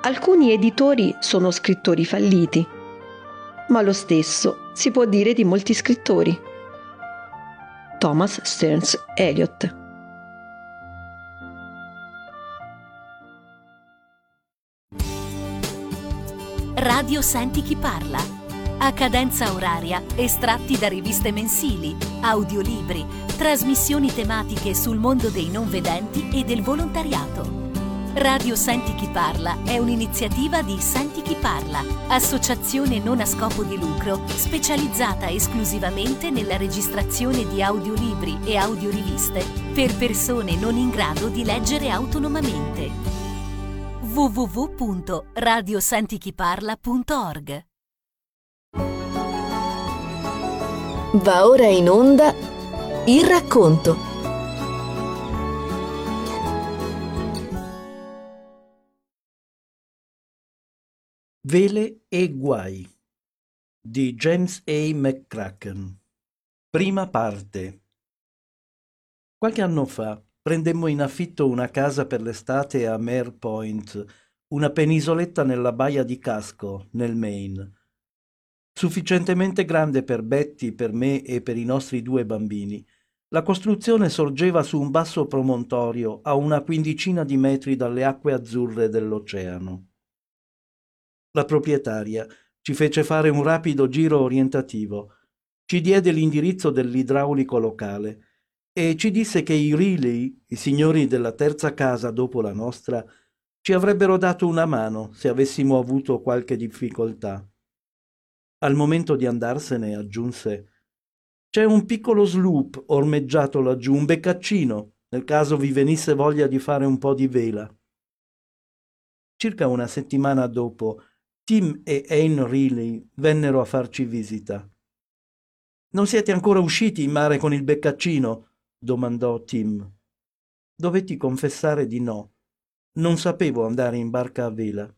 Alcuni editori sono scrittori falliti, ma lo stesso si può dire di molti scrittori. Thomas Stearns Eliot. Radio Senti chi parla. A cadenza oraria, estratti da riviste mensili, audiolibri, trasmissioni tematiche sul mondo dei non vedenti e del volontariato. Radio Senti chi parla è un'iniziativa di Senti chi parla, associazione non a scopo di lucro specializzata esclusivamente nella registrazione di audiolibri e audioriviste per persone non in grado di leggere autonomamente. www.radiosentichiparla.org. Va ora in onda Il racconto. Vele e guai di James A. McCracken. Prima parte. Qualche anno fa prendemmo in affitto una casa per l'estate a Mare Point, una penisoletta nella baia di Casco, nel Maine. Sufficientemente grande per Betty, per me e per i nostri 2 bambini. La costruzione sorgeva su un basso promontorio a una quindicina di metri dalle acque azzurre dell'oceano. La proprietaria ci fece fare un rapido giro orientativo, ci diede l'indirizzo dell'idraulico locale e ci disse che i Riley, i signori della terza casa dopo la nostra, ci avrebbero dato una mano se avessimo avuto qualche difficoltà. Al momento di andarsene aggiunse: «C'è un piccolo sloop ormeggiato laggiù, un beccaccino, nel caso vi venisse voglia di fare un po' di vela». Circa una settimana dopo, Tim e Anne Riley vennero a farci visita. «Non siete ancora usciti in mare con il beccaccino?» domandò Tim. Dovetti confessare di no. Non sapevo andare in barca a vela.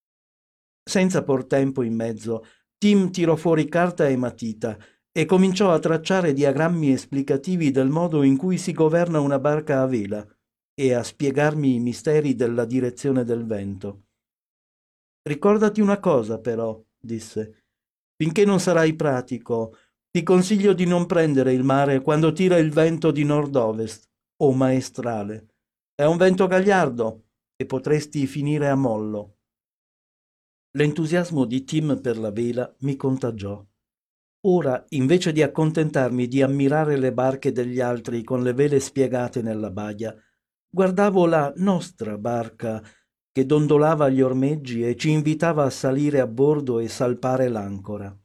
Senza por tempo in mezzo, Tim tirò fuori carta e matita e cominciò a tracciare diagrammi esplicativi del modo in cui si governa una barca a vela e a spiegarmi i misteri della direzione del vento. «Ricordati una cosa, però», disse. «Finché non sarai pratico, ti consiglio di non prendere il mare quando tira il vento di nord-ovest o maestrale. È un vento gagliardo e potresti finire a mollo». L'entusiasmo di Tim per la vela mi contagiò. Ora, invece di accontentarmi di ammirare le barche degli altri con le vele spiegate nella baia, guardavo la nostra barca che dondolava agli ormeggi e ci invitava a salire a bordo e salpare l'ancora.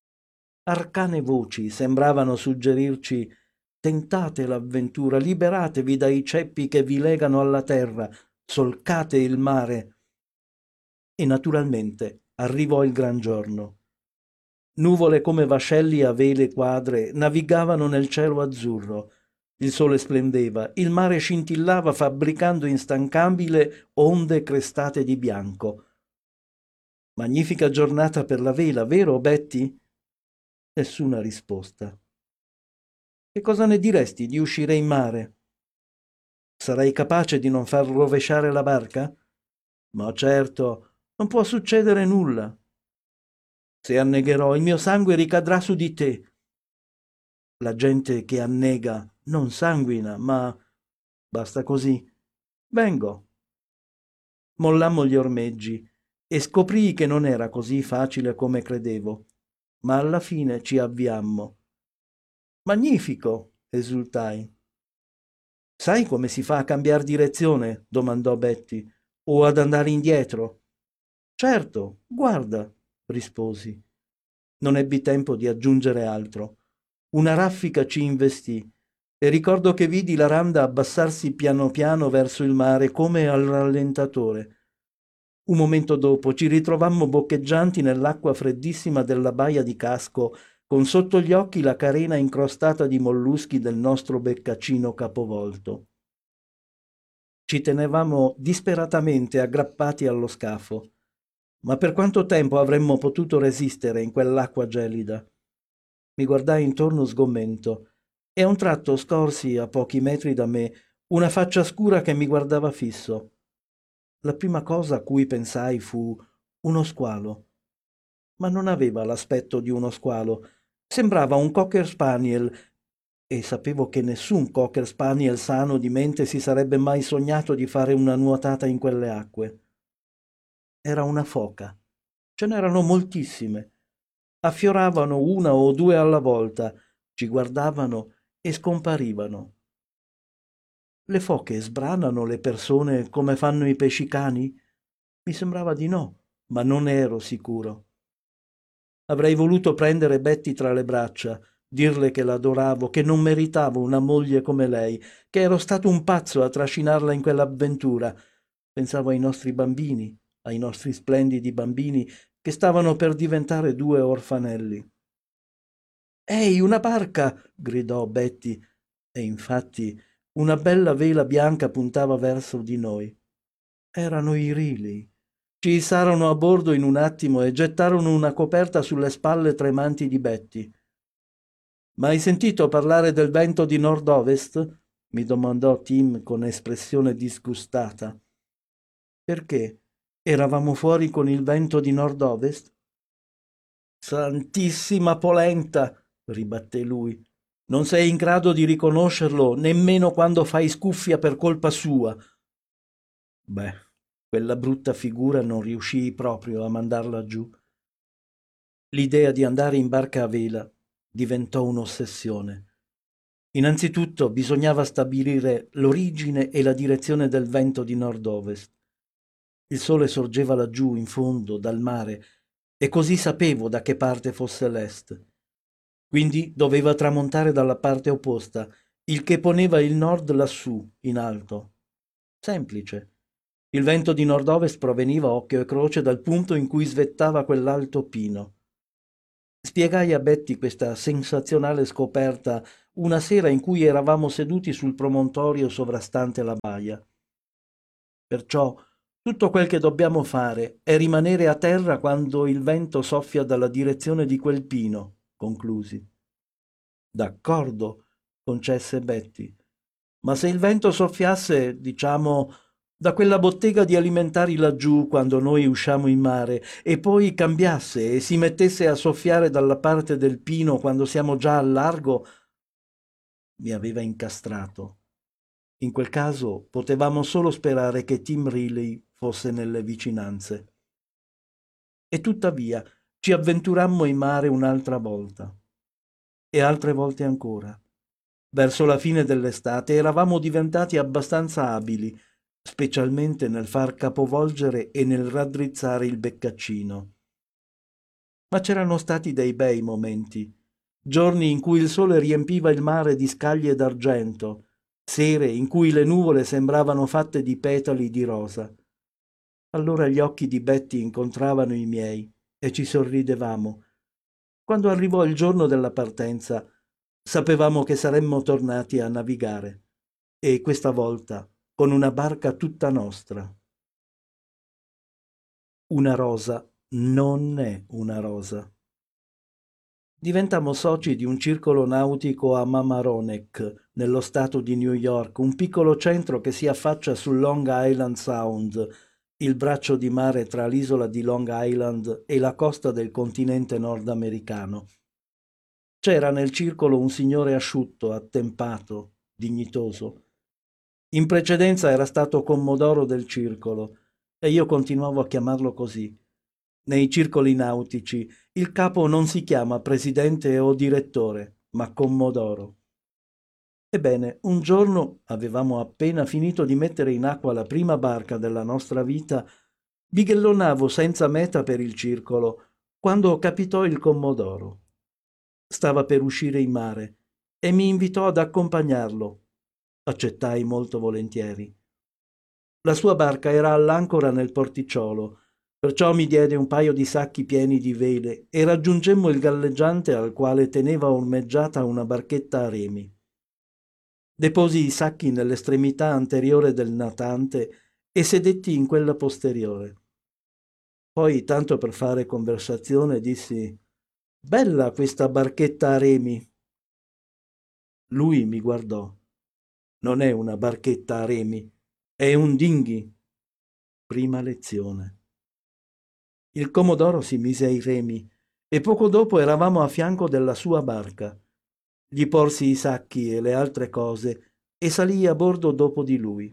Arcane voci sembravano suggerirci: «Tentate l'avventura, liberatevi dai ceppi che vi legano alla terra, solcate il mare». E naturalmente arrivò il gran giorno. Nuvole come vascelli a vele quadre navigavano nel cielo azzurro. Il sole splendeva, il mare scintillava fabbricando instancabile onde crestate di bianco. «Magnifica giornata per la vela, vero, Betty?» Nessuna risposta. «Che cosa ne diresti di uscire in mare?» «Sarai capace di non far rovesciare la barca?» «Ma certo, non può succedere nulla». «Se annegherò, il mio sangue ricadrà su di te». «La gente che annega non sanguina, ma basta così. Vengo». Mollammo gli ormeggi e scoprii che non era così facile come credevo, ma alla fine ci avviammo. «Magnifico!» esultai. «Sai come si fa a cambiar direzione?» domandò Betty. «O ad andare indietro?» «Certo, guarda», risposi. Non ebbi tempo di aggiungere altro. Una raffica ci investì e ricordo che vidi la randa abbassarsi piano piano verso il mare come al rallentatore. Un momento dopo ci ritrovammo boccheggianti nell'acqua freddissima della baia di Casco, con sotto gli occhi la carena incrostata di molluschi del nostro beccaccino capovolto. Ci tenevamo disperatamente aggrappati allo scafo. Ma per quanto tempo avremmo potuto resistere in quell'acqua gelida? Mi guardai intorno sgomento e a un tratto scorsi, a pochi metri da me, una faccia scura che mi guardava fisso. la prima cosa a cui pensai fu uno squalo. Ma non aveva l'aspetto di uno squalo. Sembrava un cocker spaniel, e sapevo che nessun cocker spaniel sano di mente si sarebbe mai sognato di fare una nuotata in quelle acque. Era una foca. Ce n'erano moltissime. Affioravano una o due alla volta, ci guardavano e scomparivano. Le foche sbranano le persone come fanno i pescicani? Mi sembrava di no, ma non ero sicuro. Avrei voluto prendere Betty tra le braccia, dirle che l'adoravo, che non meritavo una moglie come lei, che ero stato un pazzo a trascinarla in quell'avventura. Pensavo ai nostri bambini, ai nostri splendidi bambini che stavano per diventare due orfanelli. «Ehi, una barca!» gridò Betty, e infatti una bella vela bianca puntava verso di noi. Erano i Riley. Ci issarono a bordo in un attimo e gettarono una coperta sulle spalle tremanti di Betty. «Ma hai sentito parlare del vento di nord-ovest?» mi domandò Tim con espressione disgustata. «Perché? Eravamo fuori con il vento di nord-ovest?» «Santissima polenta!» ribatté lui. «Non sei in grado di riconoscerlo nemmeno quando fai scuffia per colpa sua!» Beh, quella brutta figura non riuscii proprio a mandarla giù. L'idea di andare in barca a vela diventò un'ossessione. Innanzitutto bisognava stabilire l'origine e la direzione del vento di nord-ovest. Il sole sorgeva laggiù in fondo dal mare e così sapevo da che parte fosse l'est. Quindi doveva tramontare dalla parte opposta, il che poneva il nord lassù, in alto. Semplice. Il vento di nord-ovest proveniva occhio e croce dal punto in cui svettava quell'alto pino. Spiegai a Betty questa sensazionale scoperta una sera in cui eravamo seduti sul promontorio sovrastante la baia. Perciò tutto quel che dobbiamo fare è rimanere a terra quando il vento soffia dalla direzione di quel pino, conclusi. D'accordo, concesse Betty. Ma se il vento soffiasse, diciamo, da quella bottega di alimentari laggiù quando noi usciamo in mare e poi cambiasse e si mettesse a soffiare dalla parte del pino quando siamo già al largo, mi aveva incastrato. In quel caso potevamo solo sperare che Tim Riley fosse nelle vicinanze. E tuttavia ci avventurammo in mare un'altra volta. E altre volte ancora. Verso la fine dell'estate eravamo diventati abbastanza abili, specialmente nel far capovolgere e nel raddrizzare il beccaccino. Ma c'erano stati dei bei momenti, giorni in cui il sole riempiva il mare di scaglie d'argento, sere in cui le nuvole sembravano fatte di petali di rosa. Allora gli occhi di Betty incontravano i miei e ci sorridevamo. Quando arrivò il giorno della partenza, sapevamo che saremmo tornati a navigare, e questa volta con una barca tutta nostra. Una rosa non è una rosa. Diventammo soci di un circolo nautico a Mamaroneck, nello stato di New York, un piccolo centro che si affaccia sul Long Island Sound, il braccio di mare tra l'isola di Long Island e la costa del continente nordamericano. C'era nel circolo un signore asciutto, attempato, dignitoso. In precedenza era stato commodoro del circolo e io continuavo a chiamarlo così. Nei circoli nautici il capo non si chiama presidente o direttore, ma commodoro. Ebbene, un giorno avevamo appena finito di mettere in acqua la prima barca della nostra vita, bighellonavo senza meta per il circolo, quando capitò il commodoro. Stava per uscire in mare e mi invitò ad accompagnarlo. Accettai molto volentieri. La sua barca era all'ancora nel porticciolo, perciò mi diede un paio di sacchi pieni di vele e raggiungemmo il galleggiante al quale teneva ormeggiata una barchetta a remi. Deposi i sacchi nell'estremità anteriore del natante e sedetti in quella posteriore. Poi, tanto per fare conversazione, dissi: «Bella questa barchetta a remi!» Lui mi guardò. «Non è una barchetta a remi, è un dinghy!» prima lezione. Il Comodoro si mise ai remi e poco dopo eravamo a fianco della sua barca. Gli porsi i sacchi e le altre cose e salii a bordo dopo di lui.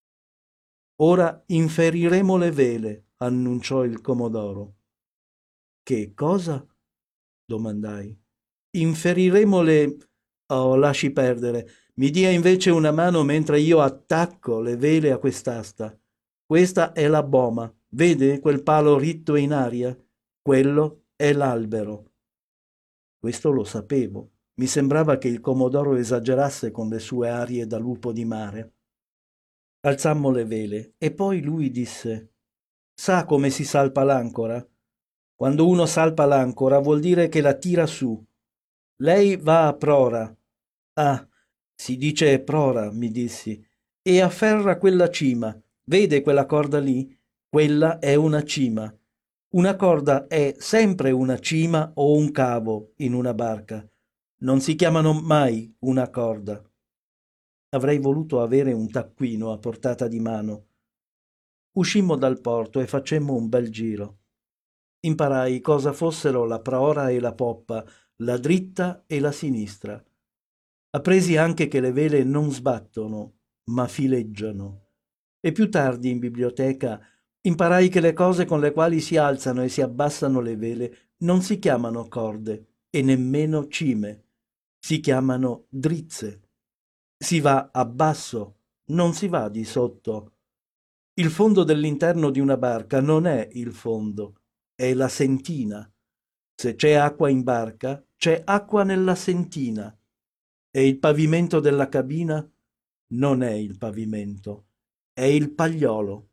Ora inferiremo le vele, annunciò il Comodoro. Che cosa? Domandai. Inferiremo le... Oh, lasci perdere. Mi dia invece una mano mentre io attacco le vele a quest'asta. Questa è la boma. Vede quel palo ritto in aria? Quello è l'albero. Questo lo sapevo. Mi sembrava che il Comodoro esagerasse con le sue arie da lupo di mare. Alzammo le vele e poi lui disse: «Sa come si salpa l'ancora? Quando uno salpa l'ancora vuol dire che la tira su. Lei va a prora». «Ah, si dice prora», mi dissi, «e afferra quella cima. Vede quella corda lì? Quella è una cima. Una corda è sempre una cima o un cavo in una barca. Non si chiamano mai una corda». Avrei voluto avere un taccuino a portata di mano. Uscimmo dal porto e facemmo un bel giro. Imparai cosa fossero la prora e la poppa, la dritta e la sinistra. Appresi anche che le vele non sbattono, ma fileggiano. E più tardi in biblioteca imparai che le cose con le quali si alzano e si abbassano le vele non si chiamano corde e nemmeno cime, si chiamano drizze. Si va a basso, non si va di sotto. Il fondo dell'interno di una barca non è il fondo, è la sentina. Se c'è acqua in barca, c'è acqua nella sentina. E il pavimento della cabina non è il pavimento, è il pagliolo.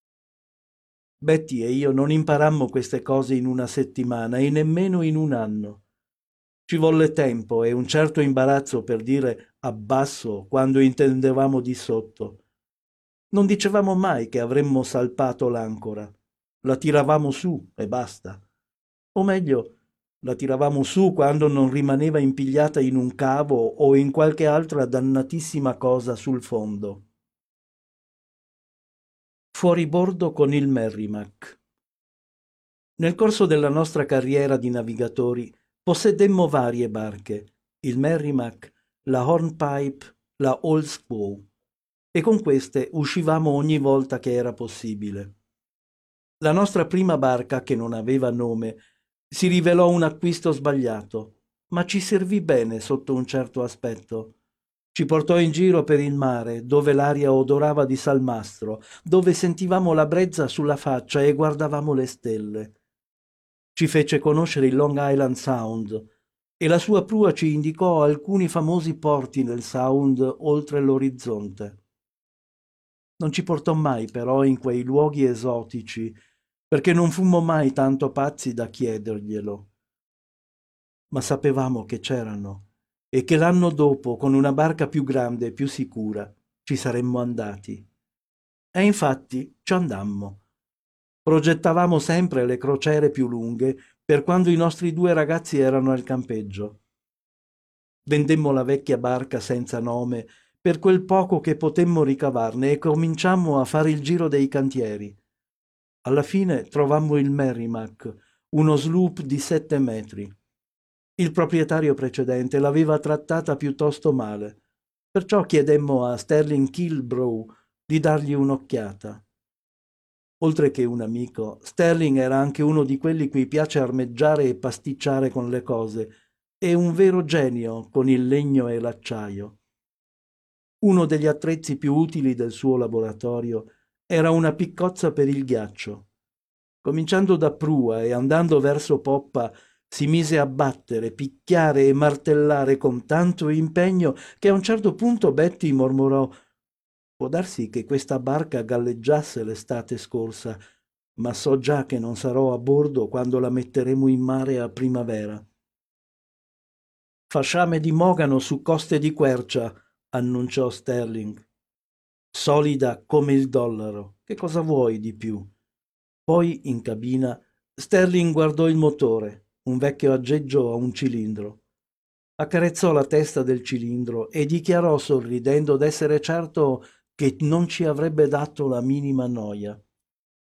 Betty e io non imparammo queste cose in una settimana e nemmeno in un anno. Ci volle tempo e un certo imbarazzo per dire abbasso quando intendevamo di sotto. Non dicevamo mai che avremmo salpato l'ancora. La tiravamo su e basta. O meglio, la tiravamo su quando non rimaneva impigliata in un cavo o in qualche altra dannatissima cosa sul fondo. Fuori bordo con il Merrimack. Nel corso della nostra carriera di navigatori possedemmo varie barche, il Merrimack, la Hornpipe, la Old Squaw, e con queste uscivamo ogni volta che era possibile. La nostra prima barca, che non aveva nome, si rivelò un acquisto sbagliato, ma ci servì bene sotto un certo aspetto. Ci portò in giro per il mare, dove l'aria odorava di salmastro, dove sentivamo la brezza sulla faccia e guardavamo le stelle. Ci fece conoscere il Long Island Sound e la sua prua ci indicò alcuni famosi porti nel Sound oltre l'orizzonte. Non ci portò mai però in quei luoghi esotici, perché non fummo mai tanto pazzi da chiederglielo. Ma sapevamo che c'erano e che l'anno dopo, con una barca più grande e più sicura, ci saremmo andati. E infatti ci andammo. Progettavamo sempre le crociere più lunghe per quando i nostri due ragazzi erano al campeggio. Vendemmo la vecchia barca senza nome per quel poco che potemmo ricavarne e cominciammo a fare il giro dei cantieri. Alla fine trovammo il Merrimack, uno sloop di 7 metri. Il proprietario precedente l'aveva trattata piuttosto male, perciò chiedemmo a Sterling Kilbrough di dargli un'occhiata. Oltre che un amico, Sterling era anche uno di quelli cui piace armeggiare e pasticciare con le cose, e un vero genio con il legno e l'acciaio. Uno degli attrezzi più utili del suo laboratorio era una piccozza per il ghiaccio. Cominciando da prua e andando verso poppa, si mise a battere, picchiare e martellare con tanto impegno che a un certo punto Betty mormorò: «Può darsi che questa barca galleggiasse l'estate scorsa, ma so già che non sarò a bordo quando la metteremo in mare a primavera». «Fasciame di mogano su coste di quercia», annunciò Sterling. «Solida come il dollaro. Che cosa vuoi di più?» Poi, in cabina, Sterling guardò il motore, un vecchio aggeggio a un cilindro. Accarezzò la testa del cilindro e dichiarò sorridendo d'essere certo che non ci avrebbe dato la minima noia.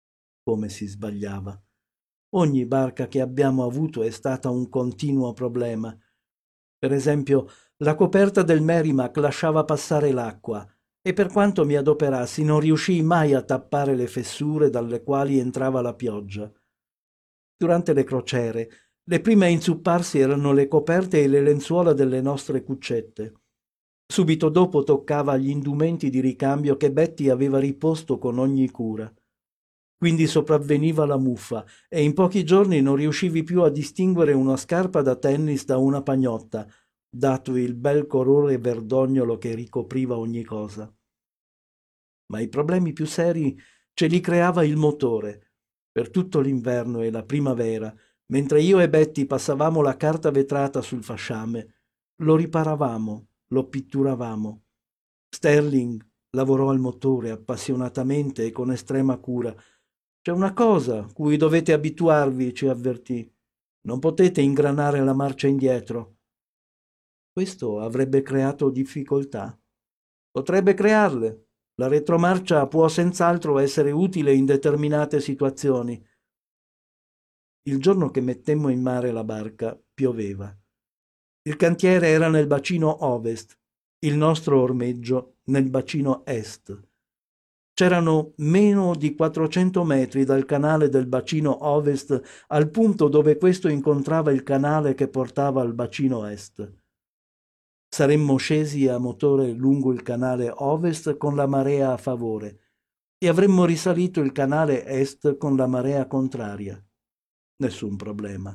come si sbagliava. Ogni barca che abbiamo avuto è stata un continuo problema. Per esempio, la coperta del Merrimack lasciava passare l'acqua e per quanto mi adoperassi non riuscii mai a tappare le fessure dalle quali entrava la pioggia. Durante le crociere, le prime a inzupparsi erano le coperte e le lenzuola delle nostre cuccette. Subito dopo toccava gli indumenti di ricambio che Betty aveva riposto con ogni cura. Quindi sopravveniva la muffa e in pochi giorni non riuscivi più a distinguere una scarpa da tennis da una pagnotta, dato il bel colore verdognolo che ricopriva ogni cosa. Ma i problemi più seri ce li creava il motore. Per tutto l'inverno e la primavera, mentre io e Betty passavamo la carta vetrata sul fasciame, lo riparavamo, lo pitturavamo. Sterling lavorò al motore appassionatamente e con estrema cura. C'è una cosa cui dovete abituarvi, ci avvertì. Non potete ingranare la marcia indietro. Questo avrebbe creato difficoltà. Potrebbe crearle. La retromarcia può senz'altro essere utile in determinate situazioni. Il giorno che mettemmo in mare la barca, pioveva. Il cantiere era nel bacino ovest, il nostro ormeggio nel bacino est. C'erano meno di 400 metri dal canale del bacino ovest al punto dove questo incontrava il canale che portava al bacino est. Saremmo scesi a motore lungo il canale ovest con la marea a favore e avremmo risalito il canale est con la marea contraria. Nessun problema.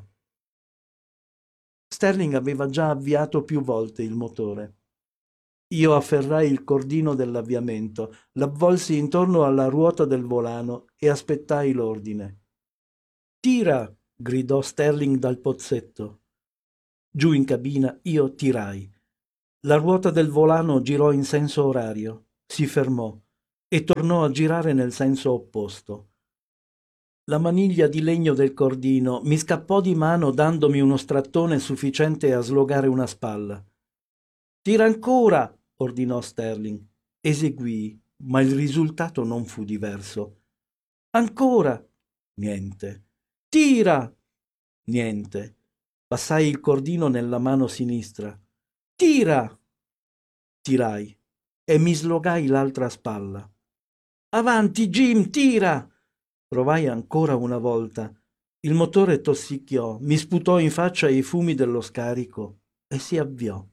Sterling aveva già avviato più volte il motore. Io afferrai il cordino dell'avviamento, l'avvolsi intorno alla ruota del volano e aspettai l'ordine. «Tira!» gridò Sterling dal pozzetto. Giù in cabina io tirai. La ruota del volano girò in senso orario, si fermò e tornò a girare nel senso opposto. La maniglia di legno del cordino mi scappò di mano dandomi uno strattone sufficiente a slogare una spalla. «Tira ancora!» ordinò Sterling. Eseguii, ma il risultato non fu diverso. «Ancora!» Niente. «Tira!» Niente. Passai il cordino nella mano sinistra. «Tira!» Tirai e mi slogai l'altra spalla. «Avanti, Jim, tira!» Provai ancora una volta. Il motore tossicchiò, mi sputò in faccia i fumi dello scarico e si avviò.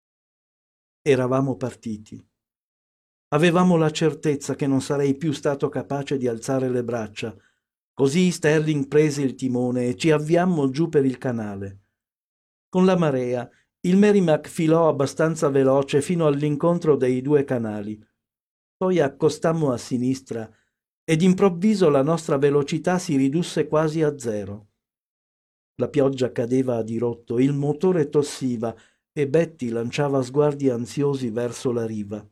Eravamo partiti. Avevamo la certezza che non sarei più stato capace di alzare le braccia. Così Sterling prese il timone e ci avviammo giù per il canale. Con la marea, il Merrimack filò abbastanza veloce fino all'incontro dei due canali. Poi accostammo a sinistra ed improvviso la nostra velocità si ridusse quasi a zero. La pioggia cadeva a dirotto, il motore tossiva e Betty lanciava sguardi ansiosi verso la riva.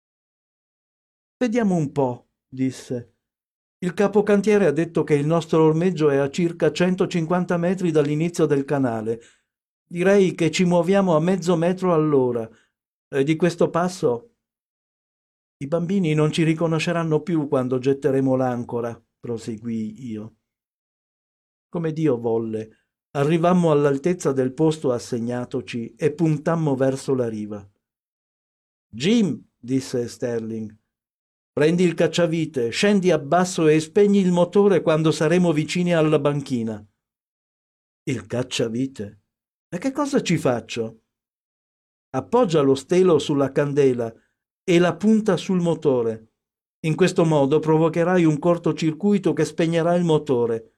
«Vediamo un po'», disse. «Il capocantiere ha detto che il nostro ormeggio è a circa 150 metri dall'inizio del canale. Direi che ci muoviamo a mezzo metro all'ora. E di questo passo i bambini non ci riconosceranno più quando getteremo l'ancora», proseguii io. Come Dio volle, arrivammo all'altezza del posto assegnatoci e puntammo verso la riva. «Jim», disse Sterling, «prendi il cacciavite, scendi a basso e spegni il motore quando saremo vicini alla banchina». «Il cacciavite? E che cosa ci faccio?» «Appoggia lo stelo sulla candela e la punta sul motore. In questo modo provocherai un cortocircuito che spegnerà il motore».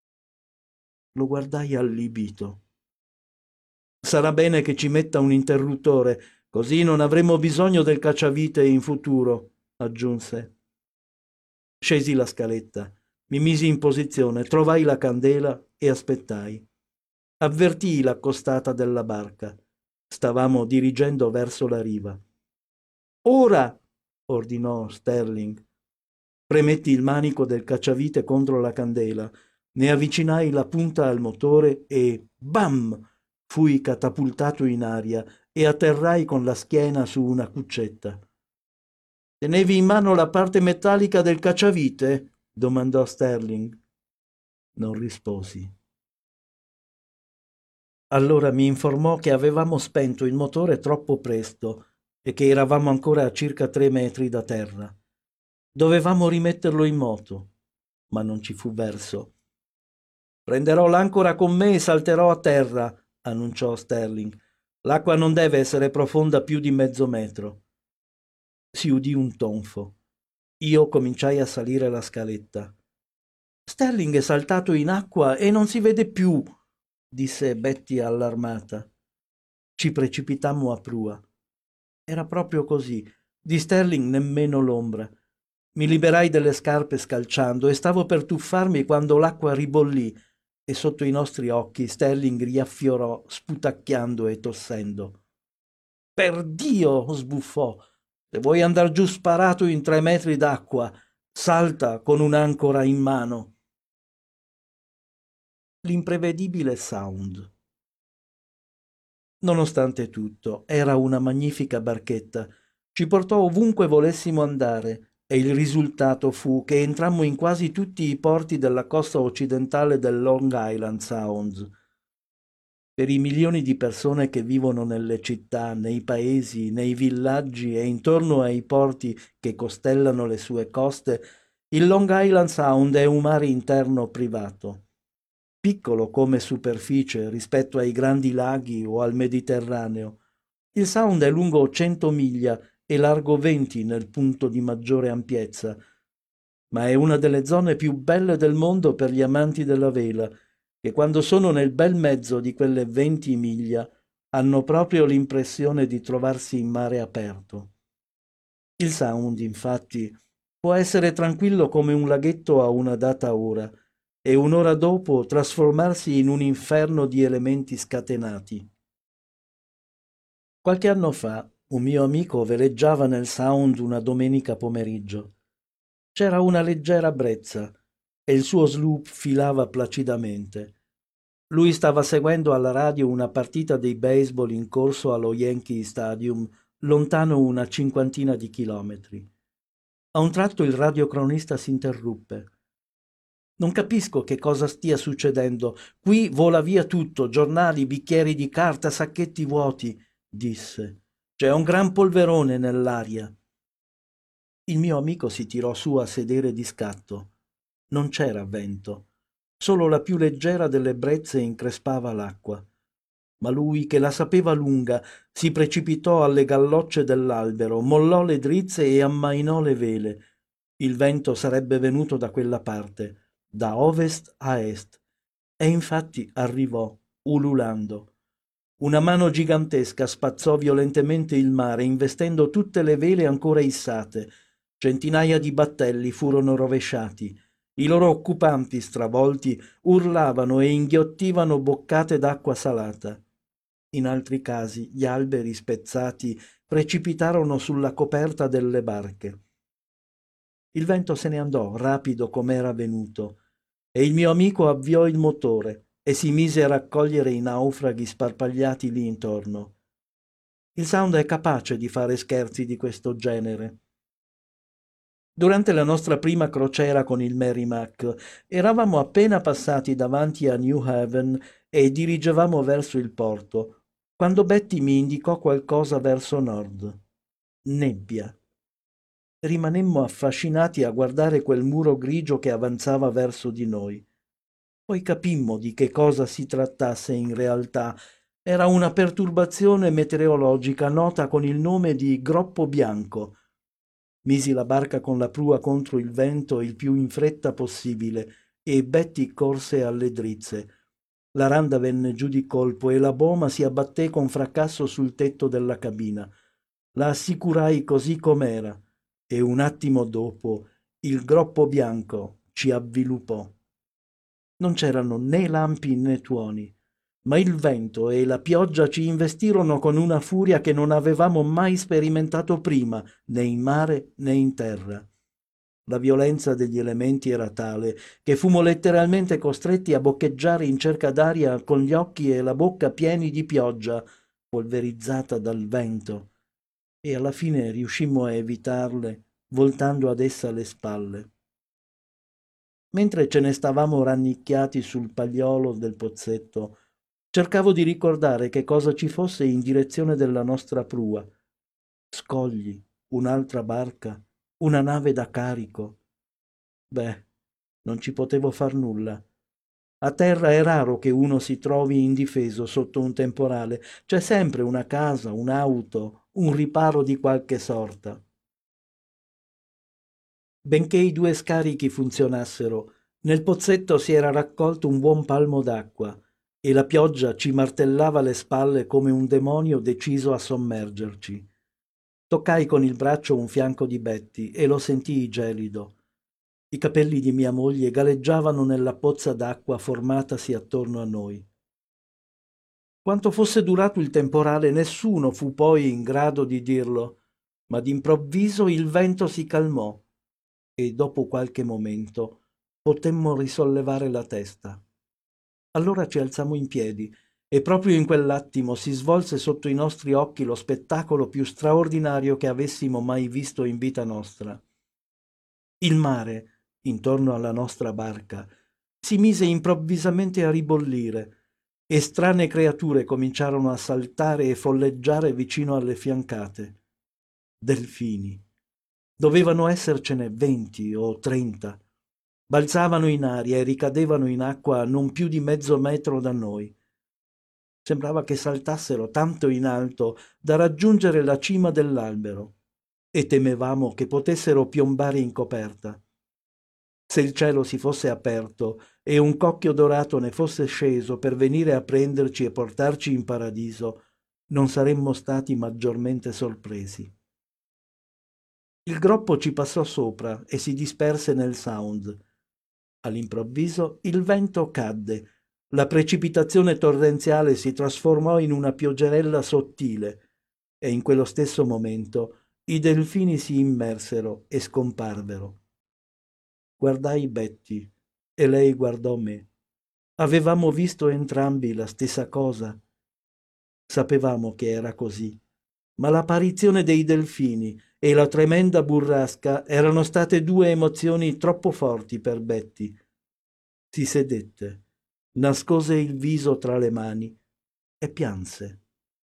Lo guardai allibito. «Sarà bene che ci metta un interruttore, così non avremo bisogno del cacciavite in futuro», aggiunse. Scesi la scaletta, mi misi in posizione, trovai la candela e aspettai. Avvertii la costata della barca. Stavamo dirigendo verso la riva. «Ora!» ordinò Sterling. Premetti il manico del cacciavite contro la candela, ne avvicinai la punta al motore e bam! Fui catapultato in aria e atterrai con la schiena su una cuccetta. «Tenevi in mano la parte metallica del cacciavite?» domandò Sterling. Non risposi. Allora mi informò che avevamo spento il motore troppo presto e che eravamo ancora a circa 3 metri da terra. Dovevamo rimetterlo in moto, ma non ci fu verso. «Prenderò l'ancora con me e salterò a terra», annunciò Sterling. «L'acqua non deve essere profonda più di mezzo metro». Si udì un tonfo. Io cominciai a salire la scaletta. «Sterling è saltato in acqua e non si vede più», disse Betty allarmata. Ci precipitammo a prua. Era proprio così. Di Sterling nemmeno l'ombra. Mi liberai delle scarpe scalciando e stavo per tuffarmi quando l'acqua ribollì e sotto i nostri occhi Sterling riaffiorò sputacchiando e tossendo. «Perdio!» sbuffò. «Se vuoi andar giù sparato in 3 metri d'acqua, salta con un'ancora in mano». L'imprevedibile Sound. Nonostante tutto, era una magnifica barchetta. Ci portò ovunque volessimo andare e il risultato fu che entrammo in quasi tutti i porti della costa occidentale del Long Island Sound. Per i milioni di persone che vivono nelle città, nei paesi, nei villaggi e intorno ai porti che costellano le sue coste, il Long Island Sound è un mare interno privato. Piccolo come superficie rispetto ai grandi laghi o al Mediterraneo. Il Sound è lungo 100 miglia e largo 20 nel punto di maggiore ampiezza, ma è una delle zone più belle del mondo per gli amanti della vela, che quando sono nel bel mezzo di quelle 20 miglia hanno proprio l'impressione di trovarsi in mare aperto. Il Sound, infatti, può essere tranquillo come un laghetto a una data ora, e un'ora dopo trasformarsi in un inferno di elementi scatenati. Qualche anno fa un mio amico veleggiava nel Sound una domenica pomeriggio. C'era una leggera brezza e il suo sloop filava placidamente. Lui stava seguendo alla radio una partita di baseball in corso allo Yankee Stadium, lontano una 50 di chilometri. A un tratto il radiocronista si interruppe. «Non capisco che cosa stia succedendo. Qui vola via tutto, giornali, bicchieri di carta, sacchetti vuoti», disse. «C'è un gran polverone nell'aria». Il mio amico si tirò su a sedere di scatto. Non c'era vento. Solo la più leggera delle brezze increspava l'acqua. Ma lui, che la sapeva lunga, si precipitò alle gallocce dell'albero, mollò le drizze e ammainò le vele. Il vento sarebbe venuto da quella parte, da ovest a est, e infatti arrivò, ululando. Una mano gigantesca spazzò violentemente il mare, investendo tutte le vele ancora issate. Centinaia di battelli furono rovesciati. I loro occupanti, stravolti, urlavano e inghiottivano boccate d'acqua salata. In altri casi gli alberi spezzati precipitarono sulla coperta delle barche. Il vento se ne andò, rapido com'era venuto, e il mio amico avviò il motore e si mise a raccogliere i naufraghi sparpagliati lì intorno. Il Sound è capace di fare scherzi di questo genere. Durante la nostra prima crociera con il Merrimack eravamo appena passati davanti a New Haven e dirigevamo verso il porto, quando Betty mi indicò qualcosa verso nord. Nebbia. Rimanemmo affascinati a guardare quel muro grigio che avanzava verso di noi. Poi capimmo di che cosa si trattasse in realtà. Era una perturbazione meteorologica nota con il nome di groppo bianco. Misi la barca con la prua contro il vento il più in fretta possibile e Betty corse alle drizze. La randa venne giù di colpo e la boma si abbatté con fracasso sul tetto della cabina. La assicurai così com'era e un attimo dopo il groppo bianco ci avviluppò. Non c'erano né lampi né tuoni, ma il vento e la pioggia ci investirono con una furia che non avevamo mai sperimentato prima, né in mare né in terra. La violenza degli elementi era tale che fummo letteralmente costretti a boccheggiare in cerca d'aria con gli occhi e la bocca pieni di pioggia, polverizzata dal vento, e alla fine riuscimmo a evitarle voltando ad essa le spalle. Mentre ce ne stavamo rannicchiati sul pagliolo del pozzetto, cercavo di ricordare che cosa ci fosse in direzione della nostra prua. Scogli, un'altra barca, una nave da carico. Beh, non ci potevo far nulla. A terra è raro che uno si trovi indifeso sotto un temporale. C'è sempre una casa, un'auto, un riparo di qualche sorta. Benché i due scarichi funzionassero, nel pozzetto si era raccolto un buon palmo d'acqua e la pioggia ci martellava le spalle come un demonio deciso a sommergerci. Toccai con il braccio un fianco di Betty e lo sentii gelido. I capelli di mia moglie galleggiavano nella pozza d'acqua formatasi attorno a noi. Quanto fosse durato il temporale, nessuno fu poi in grado di dirlo, ma d'improvviso il vento si calmò e dopo qualche momento potemmo risollevare la testa. Allora ci alzammo in piedi e proprio in quell'attimo si svolse sotto i nostri occhi lo spettacolo più straordinario che avessimo mai visto in vita nostra. Il mare, intorno alla nostra barca, si mise improvvisamente a ribollire e strane creature cominciarono a saltare e folleggiare vicino alle fiancate. Delfini. Dovevano essercene 20 o 30. Balzavano in aria e ricadevano in acqua a non più di mezzo metro da noi. Sembrava che saltassero tanto in alto da raggiungere la cima dell'albero e temevamo che potessero piombare in coperta. Se il cielo si fosse aperto e un cocchio dorato ne fosse sceso per venire a prenderci e portarci in paradiso, non saremmo stati maggiormente sorpresi. Il groppo ci passò sopra e si disperse nel Sound. All'improvviso il vento cadde, la precipitazione torrenziale si trasformò in una pioggerella sottile e in quello stesso momento i delfini si immersero e scomparvero. Guardai Betty e lei guardò me. Avevamo visto entrambi la stessa cosa. Sapevamo che era così, ma l'apparizione dei delfini e la tremenda burrasca erano state due emozioni troppo forti per Betty. Si sedette, nascose il viso tra le mani e pianse.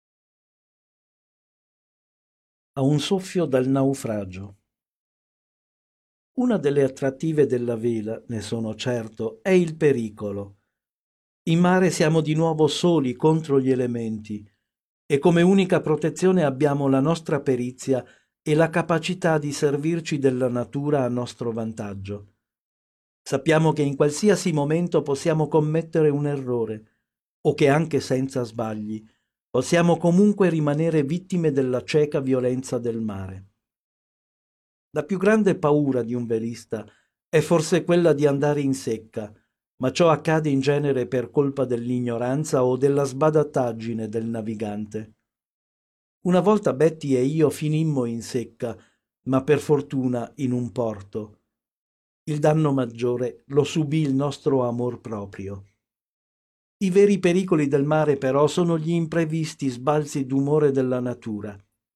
A un soffio dal naufragio. Una delle attrattive della vela, ne sono certo, è il pericolo. In mare siamo di nuovo soli contro gli elementi e come unica protezione abbiamo la nostra perizia e la capacità di servirci della natura a nostro vantaggio. Sappiamo che in qualsiasi momento possiamo commettere un errore o che anche senza sbagli possiamo comunque rimanere vittime della cieca violenza del mare. La più grande paura di un velista è forse quella di andare in secca, ma ciò accade in genere per colpa dell'ignoranza o della sbadattaggine del navigante. Una volta Betty e io finimmo in secca, ma per fortuna in un porto. Il danno maggiore lo subì il nostro amor proprio. I veri pericoli del mare però sono gli imprevisti sbalzi d'umore della natura.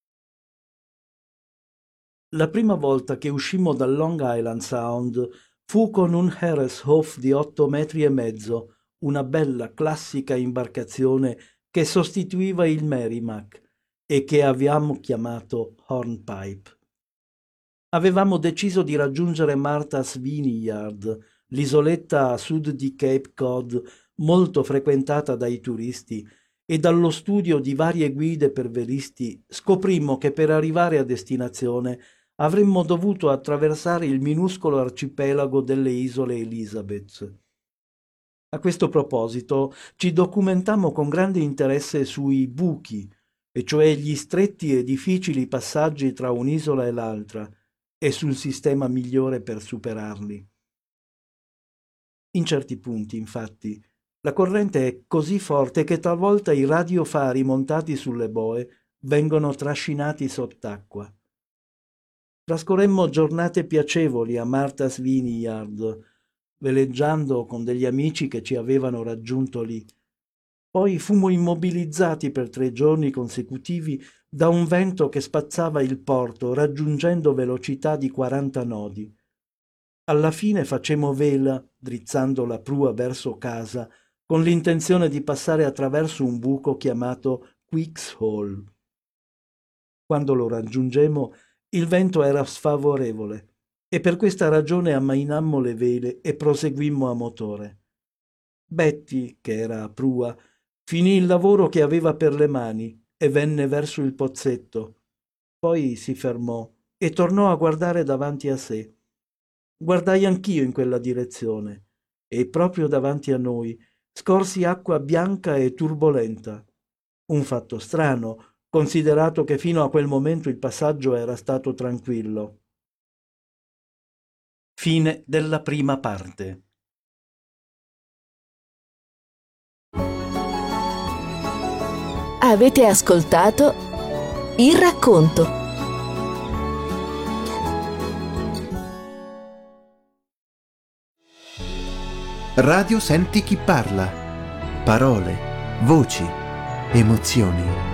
La prima volta che uscimmo dal Long Island Sound fu con un Harrishoff di 8,5 metri, una bella classica imbarcazione che sostituiva il Merrimack e che avevamo chiamato Hornpipe. Avevamo deciso di raggiungere Martha's Vineyard, l'isoletta a sud di Cape Cod molto frequentata dai turisti, e dallo studio di varie guide per velisti scoprimmo che per arrivare a destinazione avremmo dovuto attraversare il minuscolo arcipelago delle isole Elizabeth. A questo proposito ci documentammo con grande interesse sui buchi, e cioè gli stretti e difficili passaggi tra un'isola e l'altra, e sul sistema migliore per superarli. In certi punti, infatti, la corrente è così forte che talvolta i radiofari montati sulle boe vengono trascinati sott'acqua. Trascorremmo giornate piacevoli a Martha's Vineyard, veleggiando con degli amici che ci avevano raggiunto lì. Poi fummo immobilizzati per 3 giorni consecutivi da un vento che spazzava il porto raggiungendo velocità di 40 nodi. Alla fine facemmo vela, drizzando la prua verso casa, con l'intenzione di passare attraverso un buco chiamato Quick's Hole. Quando lo raggiungemmo, il vento era sfavorevole e per questa ragione ammainammo le vele e proseguimmo a motore. Betty, che era a prua, finì il lavoro che aveva per le mani e venne verso il pozzetto. Poi si fermò e tornò a guardare davanti a sé. Guardai anch'io in quella direzione e proprio davanti a noi scorsi acqua bianca e turbolenta. Un fatto strano, considerato che fino a quel momento il passaggio era stato tranquillo. Fine della prima parte. Avete ascoltato Il racconto. Radio Senti chi parla. Parole, voci, emozioni.